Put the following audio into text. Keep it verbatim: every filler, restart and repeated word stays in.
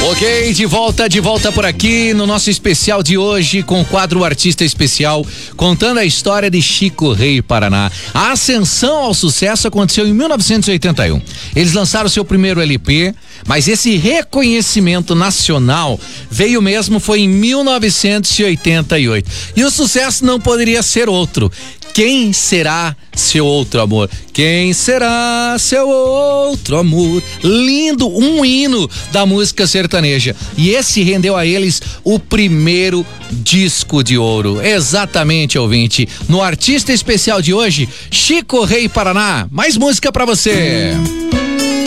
Ok, de volta, de volta por aqui no nosso especial de hoje com o quadro Artista Especial, contando a história de Chico Rei Paraná. A ascensão ao sucesso aconteceu em mil novecentos e oitenta e um. Eles lançaram seu primeiro L P, mas esse reconhecimento nacional veio mesmo foi em mil novecentos e oitenta e oito. E o sucesso não poderia ser outro. Quem será seu outro amor? Quem será seu outro amor? Lindo, um hino da música sertaneja. E esse rendeu a eles o primeiro disco de ouro. Exatamente, ouvinte. No Artista Especial de hoje, Chico Rei Paraná. Mais música pra você.